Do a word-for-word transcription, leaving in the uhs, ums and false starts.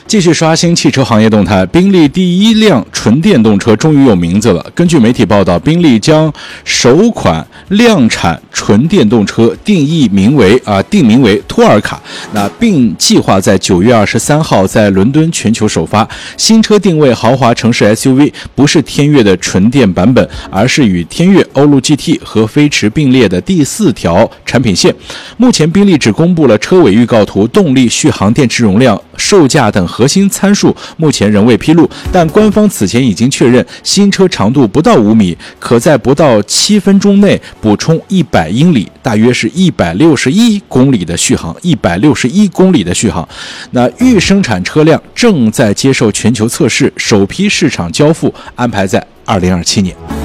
继续刷新汽车行业动态，宾利第一辆纯电动车终于有名字了。根据媒体报道，宾利将首款量产纯电动车定义名为啊定名为托尔卡，那并计划在九月二十三号在伦敦全球首发。新车定位豪华城市 S U V， 不是天越的纯电版本，而是与天越、欧陆 G T 和飞驰并列的第四条产品线。目前宾利只公布了车尾预告图，动力、续航、电池容量、售价等核心参数目前仍未披露，但官方此前已经确认，新车长度不到五米，可在不到七分钟内补充一百英里，大约是一百六十一公里的续航，一百六十一公里的续航。那预生产车辆正在接受全球测试，首批市场交付安排在二零二七年。